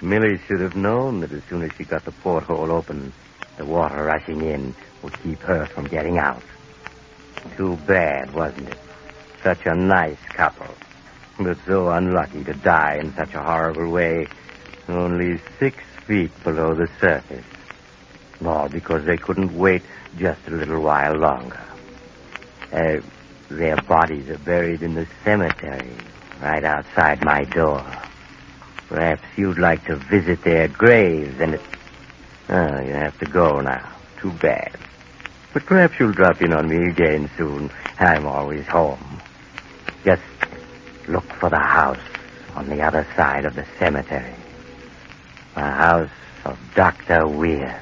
Millie should have known that as soon as she got the porthole open, the water rushing in would keep her from getting out. Too bad, wasn't it? Such a nice couple, but so unlucky to die in such a horrible way, only 6 feet below the surface. All because they couldn't wait just a little while longer. Their bodies are buried in the cemetery right outside my door. Perhaps you'd like to visit their graves and... Oh, you have to go now. Too bad. But perhaps you'll drop in on me again soon. I'm always home. Just look for the house on the other side of the cemetery. The house of Dr. Weir.